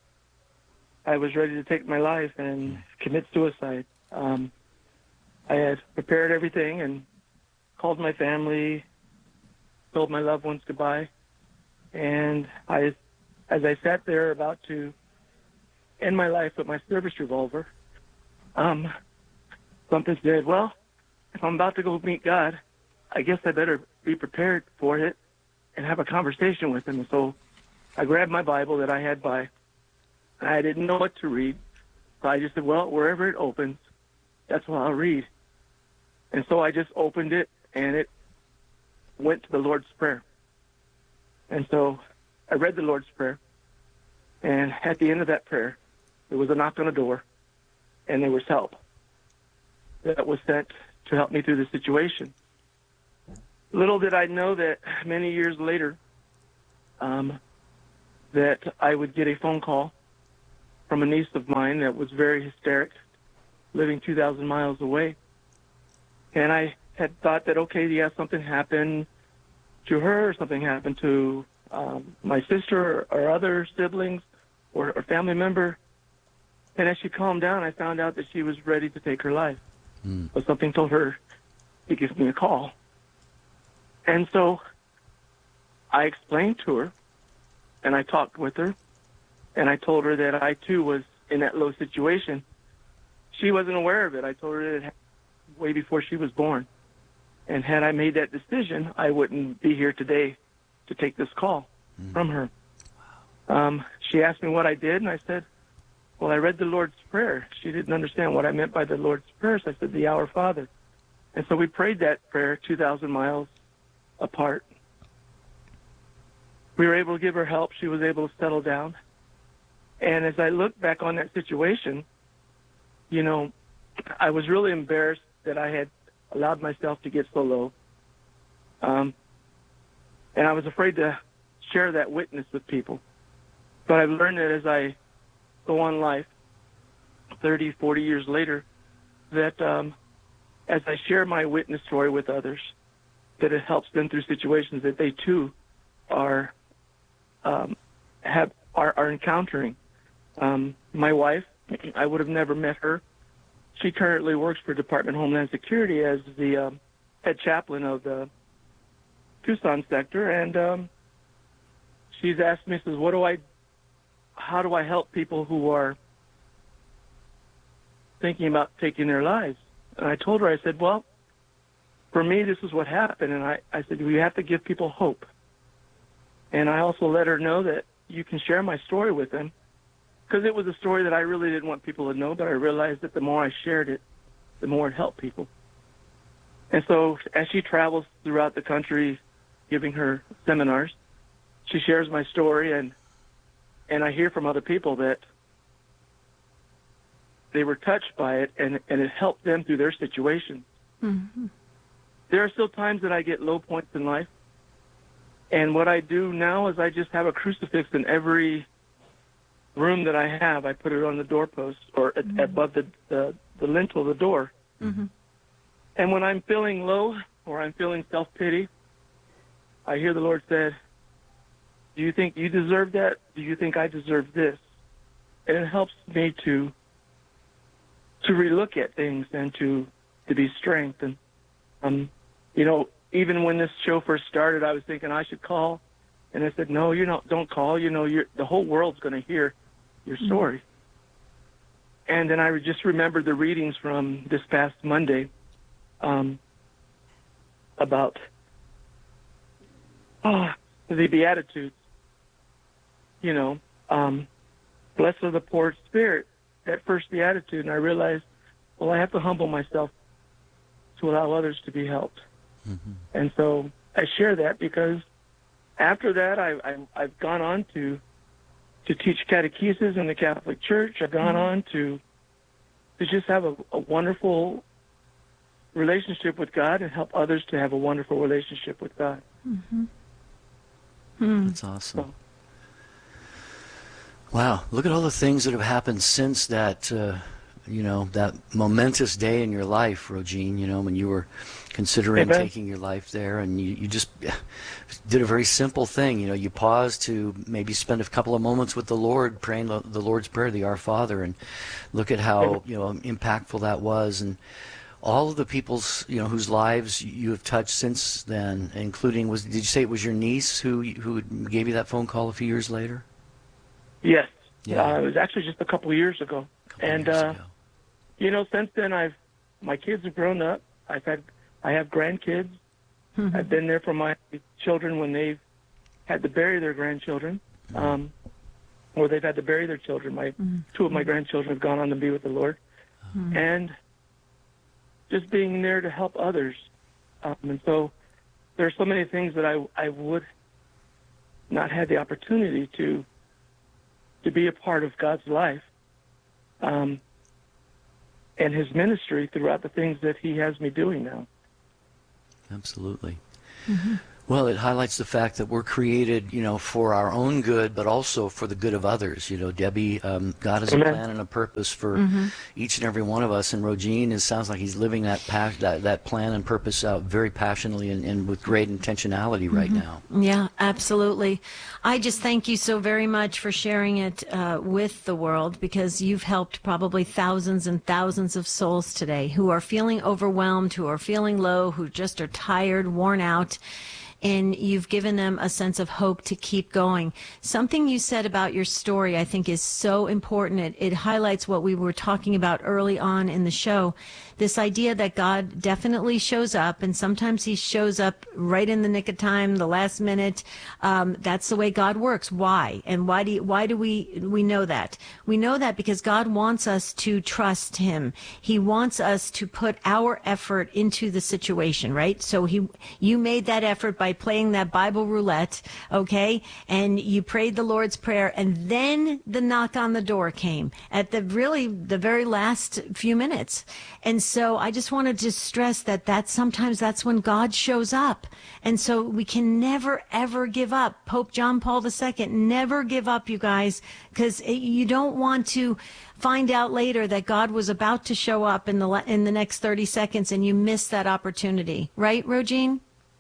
I was ready to take my life and commit suicide. Um, I had prepared everything and called my family, told my loved ones goodbye, and I, as I sat there about to end my life with my service revolver, um, something said, well, if I'm about to go meet God, I guess I better be prepared for it and have a conversation with him. And so I grabbed my Bible that I had by. I didn't know what to read, so I just said, well, wherever it opens, that's what I'll read. And so I just opened it, and it went to the Lord's Prayer. And so I read the Lord's Prayer, and at the end of that prayer, there was a knock on the door, and there was help that was sent to help me through the situation. Little did I know that many years later, um, that I would get a phone call from a niece of mine that was very hysteric, living two thousand miles away. And I had thought that, okay, yeah, something happened to her, or something happened to um, my sister or, or other siblings or a family member. And as she calmed down, I found out that she was ready to take her life. Mm. But something told her to give me a call. And so I explained to her, and I talked with her, and I told her that I, too, was in that low situation. She wasn't aware of it. I told her that it happened way before she was born. And had I made that decision, I wouldn't be here today to take this call mm. from her. Wow. Um, she asked me what I did, and I said, well, I read the Lord's Prayer. She didn't understand what I meant by the Lord's Prayer, so I said, the Our Father. And so we prayed that prayer two thousand miles apart. We were able to give her help. She was able to settle down. And as I look back on that situation, you know, I was really embarrassed that I had allowed myself to get so low. Um, and I was afraid to share that witness with people. But I've learned that as I go on life, thirty, forty years later, that um, as I share my witness story with others, that it helps them through situations that they too are um, have are, are encountering. Um, my wife, I would have never met her. She currently works for Department of Homeland Security as the um, head chaplain of the Tucson sector, and um, she's asked me, says, "What do I? How do I help people who are thinking about taking their lives?" And I told her, I said, "Well, for me, this is what happened." And I, I said, we have to give people hope. And I also let her know that you can share my story with them, because it was a story that I really didn't want people to know, but I realized that the more I shared it, the more it helped people. And so as she travels throughout the country giving her seminars, she shares my story, and and I hear from other people that they were touched by it, and, and it helped them through their situation. Mm-hmm. There are still times that I get low points in life, and what I do now is I just have a crucifix in every room that I have. I put it on the doorpost or mm-hmm. above the, the, the lintel of the door. Mm-hmm. And when I'm feeling low or I'm feeling self-pity, I hear the Lord say, do you think you deserve that? Do you think I deserve this? And it helps me to to relook at things and to, to be strengthened. Um, you know, even when this show first started, I was thinking I should call. And I said, no, you don't, don't call. You know, you're, the whole world's going to hear your story. Mm-hmm. And then I just remembered the readings from this past Monday um, about oh, the Beatitudes. You know, um, blessed are the poor in spirit, that first Beatitude. And I realized, well, I have to humble myself to allow others to be helped. Mm-hmm. And so I share that because after that, I, I, I've gone on to to teach catechesis in the Catholic Church. I've gone mm-hmm. on to to just have a, a wonderful relationship with God and help others to have a wonderful relationship with God. Mm-hmm. Mm. That's awesome. So, wow, look at all the things that have happened since that, uh, you know, that momentous day in your life, Rogine, you know, when you were considering Amen. taking your life there, and you, you just did a very simple thing. You know, you paused to maybe spend a couple of moments with the Lord, praying the, the Lord's Prayer, the Our Father, and look at how, Amen. you know, impactful that was. And all of the people's, you know, whose lives you have touched since then, including, was, did you say it was your niece who who gave you that phone call a few years later? Yes. Yeah. Uh, it was actually just a couple of years ago. Couple and, years uh, ago. you know, since then, I've, my kids have grown up. I've had, I have grandkids. Mm-hmm. I've been there for my children when they've had to bury their grandchildren, mm-hmm. um, or they've had to bury their children. My, mm-hmm. two of my grandchildren have gone on to be with the Lord. Mm-hmm. And just being there to help others. Um, and so there are so many things that I, I would not have the opportunity to to be a part of God's life um, and his ministry throughout the things that he has me doing now. Absolutely. Mm-hmm. Well, it highlights the fact that we're created, you know, for our own good, but also for the good of others. You know, Debbie, um, God has Amen. a plan and a purpose for Mm-hmm. each and every one of us. And Rogene, it sounds like he's living that pa- that, that plan and purpose out very passionately and, and with great intentionality right now. Yeah, absolutely. I just thank you so very much for sharing it uh, with the world, because you've helped probably thousands and thousands of souls today who are feeling overwhelmed, who are feeling low, who just are tired, worn out. And you've given them a sense of hope to keep going. Something you said about your story I think is so important. It, it highlights what we were talking about early on in the show. This idea that God definitely shows up, and sometimes he shows up right in the nick of time, the last minute. Um, that's the way God works. Why? And why do you, why do we we know that? We know that because God wants us to trust him. He wants us to put our effort into the situation, right? So he you made that effort by playing that Bible roulette, okay? And you prayed the Lord's Prayer, and then the knock on the door came at the really the very last few minutes. And so I just wanted to stress that that sometimes that's when God shows up. And so we can never, ever give up. Pope John Paul the Second, never give up, you guys, because you don't want to find out later that God was about to show up in the in the next thirty seconds and you missed that opportunity. Right, Rogene?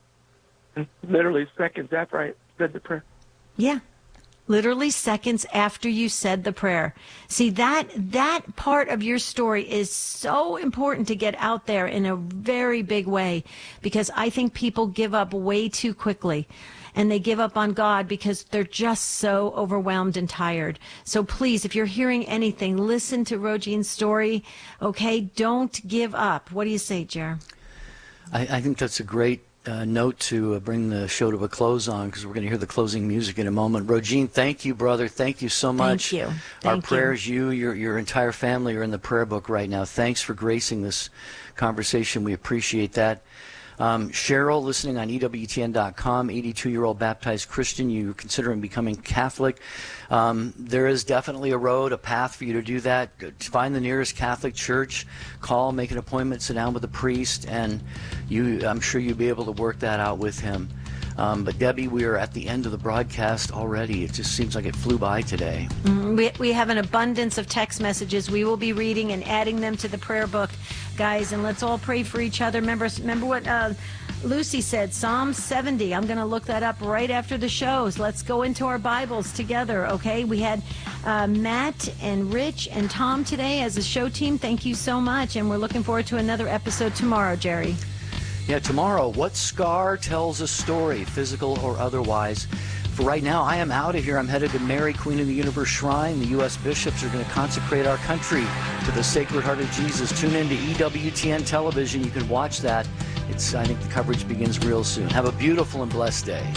Literally seconds after I said the prayer. Yeah. Literally seconds after you said the prayer. See, that that part of your story is so important to get out there in a very big way, because I think people give up way too quickly, and they give up on God because they're just so overwhelmed and tired. So please, if you're hearing anything, listen to Rogene's story, okay? Don't give up. What do you say, Jer? I, I think that's a great Uh, note to uh, bring the show to a close on, because we're going to hear the closing music in a moment. Rogene, thank you, brother. Thank you so much. Thank you. Our Thank prayers, you, you your your entire family are in the prayer book right now. Thanks for gracing this conversation. We appreciate that. Um, Cheryl, listening on E W T N dot com, eighty-two-year-old baptized Christian, you're considering becoming Catholic. Um, there is definitely a road, a path for you to do that. Find the nearest Catholic church, call, make an appointment, sit down with a priest, and you, I'm sure you'll be able to work that out with him. Um, but Debbie, we are at the end of the broadcast already. It just seems like it flew by today. Mm, we, we have an abundance of text messages. We will be reading and adding them to the prayer book, guys, and let's all pray for each other. Remember, remember what uh, Lucy said, Psalm seventy. I'm going to look that up right after the shows. Let's go into our Bibles together, okay? We had uh, Matt and Rich and Tom today as a show team. Thank you so much, and we're looking forward to another episode tomorrow, Jerry. Yeah, tomorrow, what scar tells a story, physical or otherwise? For right now, I am out of here. I'm headed to Mary, Queen of the Universe Shrine. The U S bishops are going to consecrate our country to the Sacred Heart of Jesus. Tune in to E W T N television. You can watch that. It's, I think the coverage begins real soon. Have a beautiful and blessed day.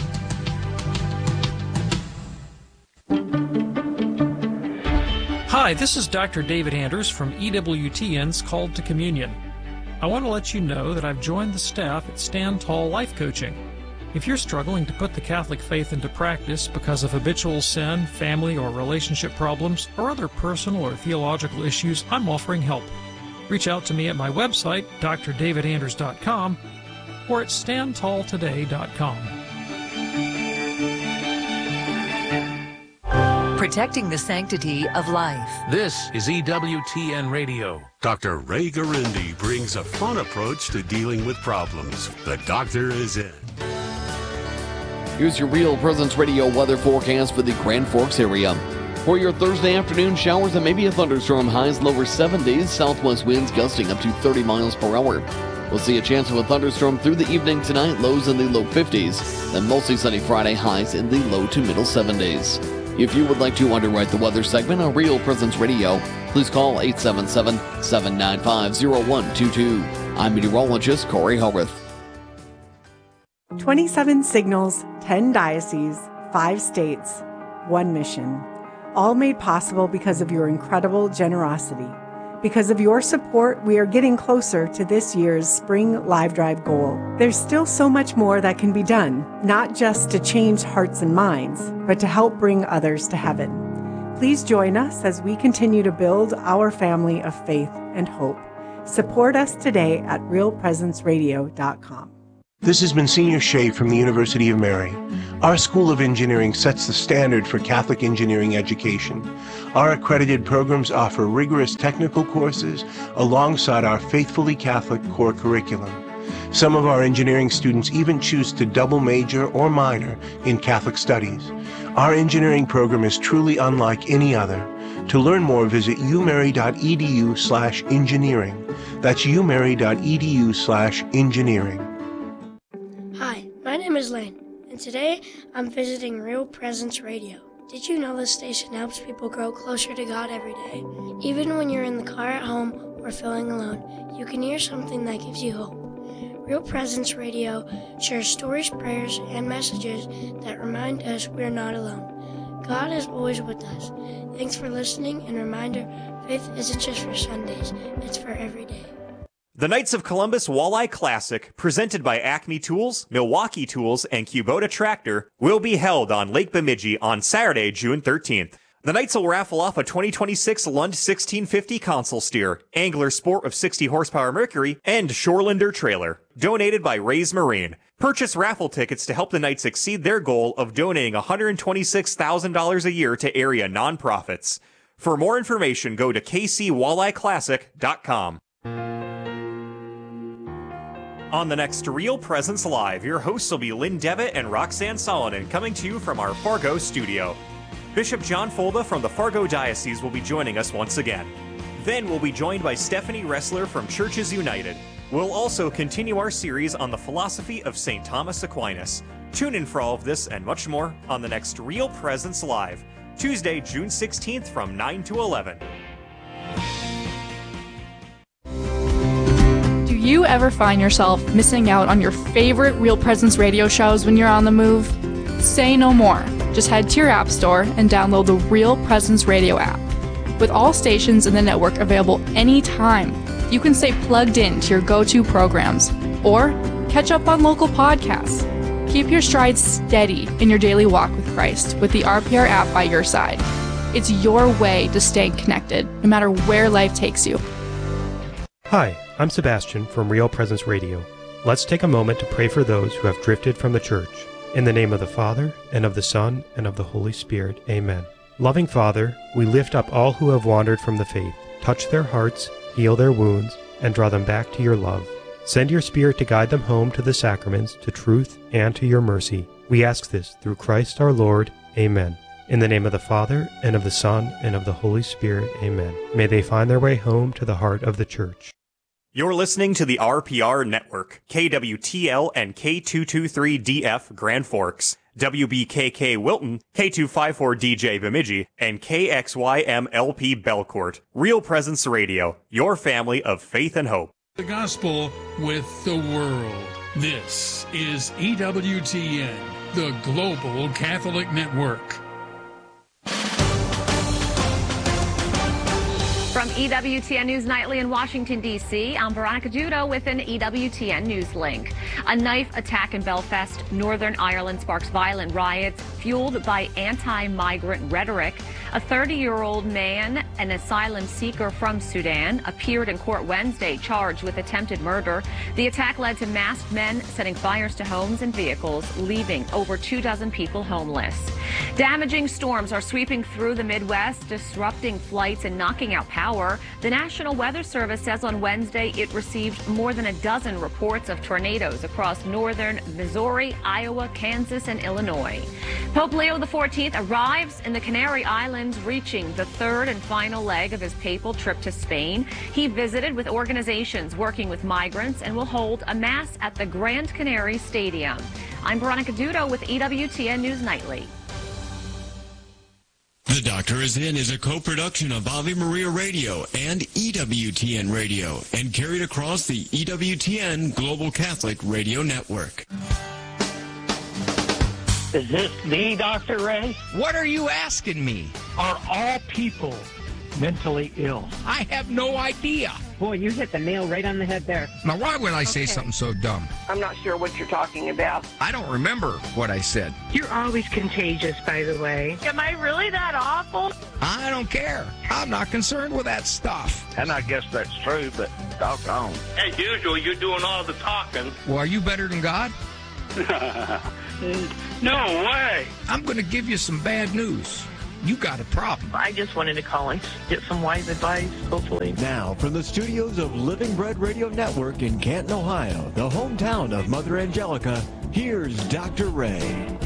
Hi, this is Doctor David Anders from E W T N's Called to Communion. I want to let you know that I've joined the staff at Stand Tall Life Coaching. If you're struggling to put the Catholic faith into practice because of habitual sin, family or relationship problems, or other personal or theological issues, I'm offering help. Reach out to me at my website, D R david anders dot com, or at stand tall today dot com. Protecting the sanctity of life. This is E W T N Radio. Doctor Ray Garindi brings a fun approach to dealing with problems. The doctor is in. Here's your Real Presence Radio weather forecast for the Grand Forks area. For your Thursday afternoon, showers and maybe a thunderstorm, highs lower seventies, southwest winds gusting up to thirty miles per hour. We'll see a chance of a thunderstorm through the evening tonight, lows in the low fifties. Then mostly sunny Friday, highs in the low to middle seventies. If you would like to underwrite the weather segment on Real Presence Radio, please call eight seven seven, seven nine five, zero one two two. I'm meteorologist Corey Howarth. twenty-seven signals, ten dioceses, five states, one mission. All made possible because of your incredible generosity. Because of your support, we are getting closer to this year's Spring Live Drive goal. There's still so much more that can be done, not just to change hearts and minds, but to help bring others to heaven. Please join us as we continue to build our family of faith and hope. Support us today at real presence radio dot com. This has been Senior Shea from the University of Mary. Our School of Engineering sets the standard for Catholic engineering education. Our accredited programs offer rigorous technical courses alongside our faithfully Catholic core curriculum. Some of our engineering students even choose to double major or minor in Catholic studies. Our engineering program is truly unlike any other. To learn more, visit umary.edu slash engineering. That's umary.edu slash engineering. Hi, my name is Lane, and today I'm visiting Real Presence Radio. Did you know this station helps people grow closer to God every day? Even when you're in the car at home or feeling alone, you can hear something that gives you hope. Real Presence Radio shares stories, prayers, and messages that remind us we're not alone. God is always with us. Thanks for listening, and reminder, faith isn't just for Sundays, it's for every day. The Knights of Columbus Walleye Classic, presented by Acme Tools, Milwaukee Tools, and Kubota Tractor, will be held on Lake Bemidji on Saturday, June thirteenth. The Knights will raffle off a twenty twenty-six Lund sixteen fifty console steer, Angler Sport of sixty horsepower Mercury, and Shorelander trailer, donated by Ray's Marine. Purchase raffle tickets to help the Knights exceed their goal of donating one hundred twenty-six thousand dollars a year to area nonprofits. For more information, go to k c walleye classic dot com. On the next Real Presence Live, your hosts will be Lynn Devitt and Roxanne Solonen, coming to you from our Fargo studio. Bishop John Folda from the Fargo Diocese will be joining us once again. Then we'll be joined by Stephanie Ressler from Churches United. We'll also continue our series on the philosophy of Saint Thomas Aquinas. Tune in for all of this and much more on the next Real Presence Live, Tuesday, June sixteenth from nine to eleven. Do you ever find yourself missing out on your favorite Real Presence radio shows when you're on the move? Say no more. Just head to your app store and download the Real Presence Radio app. With all stations in the network available anytime, you can stay plugged in to your go-to programs or catch up on local podcasts. Keep your stride steady in your daily walk with Christ with the R P R app by your side. It's your way to stay connected, no matter where life takes you. Hi, I'm Sebastian from Real Presence Radio. Let's take a moment to pray for those who have drifted from the church. In the name of the Father, and of the Son, and of the Holy Spirit, amen. Loving Father, we lift up all who have wandered from the faith. Touch their hearts, heal their wounds, and draw them back to your love. Send your Spirit to guide them home to the sacraments, to truth, and to your mercy. We ask this through Christ our Lord, amen. In the name of the Father, and of the Son, and of the Holy Spirit, amen. May they find their way home to the heart of the church. You're listening to the R P R Network, K W T L and K two two three D F Grand Forks, W B K K Wilton, K two five four D J Bemidji, and K X Y M L P Belcourt. Real Presence Radio, your family of faith and hope. The gospel with the world. This is E W T N, the Global Catholic Network. From E W T N News Nightly in Washington, D C, I'm Veronica Judo with an E W T N News link. A knife attack in Belfast, Northern Ireland sparks violent riots fueled by anti-migrant rhetoric. A thirty-year-old man, an asylum seeker from Sudan, appeared in court Wednesday charged with attempted murder. The attack led to masked men setting fires to homes and vehicles, leaving over two dozen people homeless. Damaging storms are sweeping through the Midwest, disrupting flights and knocking out power. The National Weather Service says on Wednesday it received more than a dozen reports of tornadoes across northern Missouri, Iowa, Kansas, and Illinois. Pope Leo the fourteenth arrives in the Canary Islands, reaching the third and final leg of his papal trip to Spain. He visited with organizations working with migrants and will hold a mass at the Grand Canary Stadium. I'm Veronica Dudo with E W T N News Nightly. The Doctor Is In is a co-production of Ave Maria Radio and E W T N Radio and carried across the E W T N Global Catholic Radio Network. Is this the Doctor Ray? What are you asking me? Are all people mentally ill? I have no idea. Boy, you hit the nail right on the head there. Now, why would I say Okay. something so dumb? I'm not sure what you're talking about. I don't remember what I said. You're always contagious, by the way. Am I really that awful? I don't care. I'm not concerned with that stuff. And I guess that's true, but doggone. As usual, you're doing all the talking. Well, are you better than God? No way. I'm going to give you some bad news. You got a problem. I just wanted to call and get some wise advice, hopefully. Now, from the studios of Living Bread Radio Network in Canton, Ohio, the hometown of Mother Angelica, here's Doctor Ray.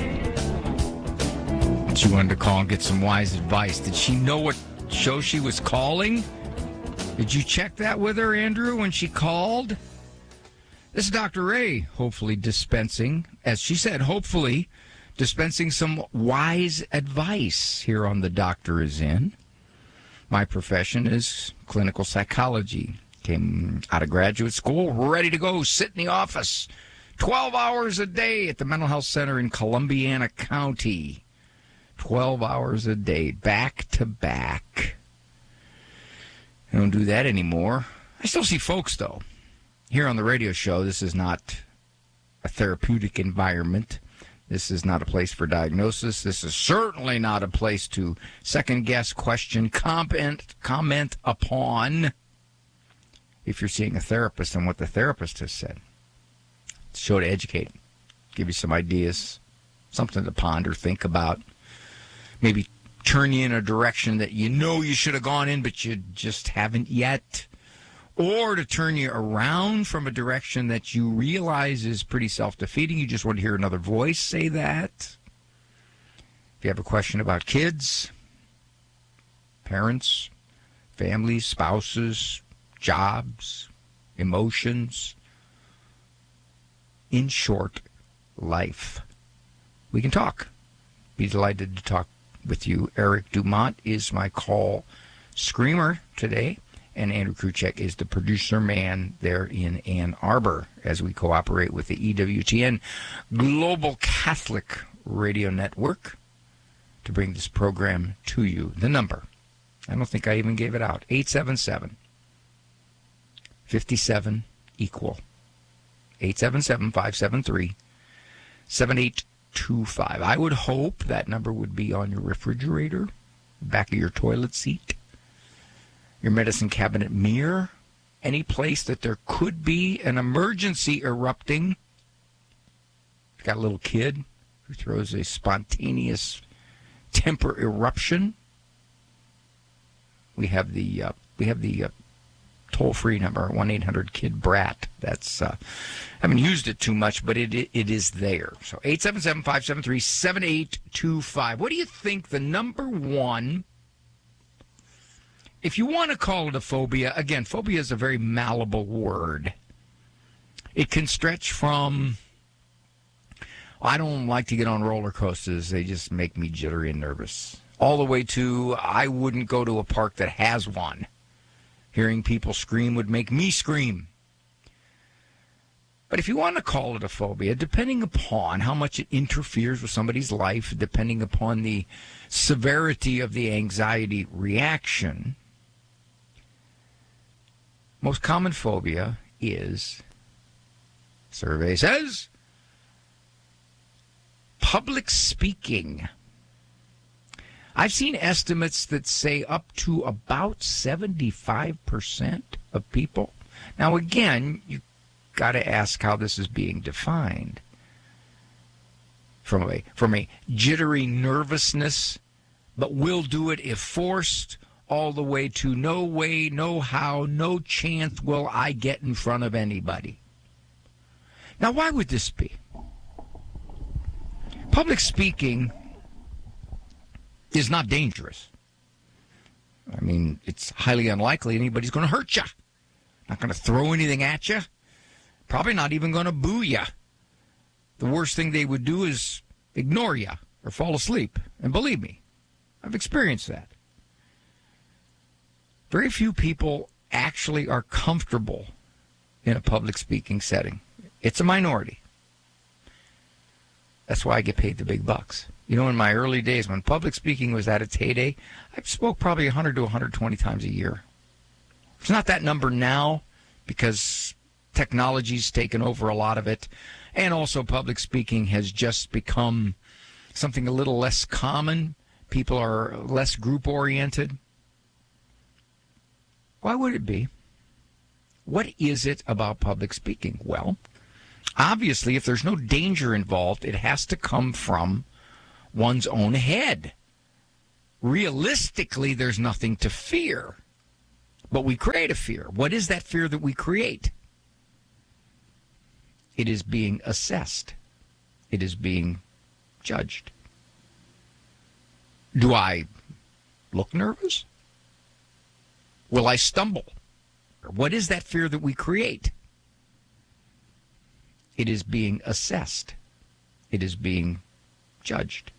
She wanted to call and get some wise advice. Did she know what show she was calling? Did you check that with her, Andrew, when she called? This is Doctor Ray, hopefully dispensing, as she said, hopefully dispensing some wise advice here on The Doctor Is In. My profession is clinical psychology. Came out of graduate school, ready to go, sit in the office twelve hours a day at the Mental Health Center in Columbiana County. twelve hours a day, back to back. I don't do that anymore. I still see folks, though. Here on the radio show, this is not a therapeutic environment. This is not a place for diagnosis. This is certainly not a place to second-guess, question, comment, comment upon if you're seeing a therapist and what the therapist has said. It's a show to educate, give you some ideas, something to ponder, think about, maybe turn you in a direction that you know you should have gone in, but you just haven't yet. Or to turn you around from a direction that you realize is pretty self-defeating. You just want to hear another voice say that. If you have a question about kids, parents, families, spouses, jobs, emotions, in short, life, we can talk. Be delighted to talk with you. Eric Dumont is my call screamer today. And Andrew Kruchek is the producer man there in Ann Arbor as we cooperate with the E W T N Global Catholic Radio Network to bring this program to you. The number, I don't think I even gave it out, eight seven seven, five seven, equal. eight seven seven, five seven three, seven eight two five. I would hope that number would be on your refrigerator, back of your toilet seat, your medicine cabinet mirror, any place that there could be an emergency erupting. You've got a little kid who throws a spontaneous temper eruption. We have the uh, we have the uh, toll-free number, one eight hundred kid brat. That's uh, I haven't used it too much, but it it, it is there. So eight seven seven, five seven three, seven eight two five. What do you think the number one? If you want to call it a phobia, again, phobia is a very malleable word. It can stretch from, I don't like to get on roller coasters. They just make me jittery and nervous. All the way to, I wouldn't go to a park that has one. Hearing people scream would make me scream. But if you want to call it a phobia, depending upon how much it interferes with somebody's life, depending upon the severity of the anxiety reaction, most common phobia is, survey says, public speaking. I've seen estimates that say up to about seventy-five percent of people. Now, again, you got to ask how this is being defined. From a, from a jittery nervousness, but will do it if forced, all the way to no way, no how, no chance will I get in front of anybody. Now, why would this be? Public speaking is not dangerous. I mean, it's highly unlikely anybody's going to hurt you. Not going to throw anything at you. Probably not even going to boo you. The worst thing they would do is ignore you or fall asleep. And believe me, I've experienced that. Very few people actually are comfortable in a public speaking setting. It's a minority. That's why I get paid the big bucks. You know, in my early days, when public speaking was at its heyday, I spoke probably one hundred to one hundred twenty times a year. It's not that number now because technology's taken over a lot of it, and also public speaking has just become something a little less common. People are less group-oriented. Why would it be? What is it about public speaking? Well, obviously, if there's no danger involved, it has to come from one's own head. Realistically, there's nothing to fear, but we create a fear. What is that fear that we create? It is being assessed. It is being judged. Do I look nervous? Will I stumble? What is that fear that we create? It is being assessed. It is being judged.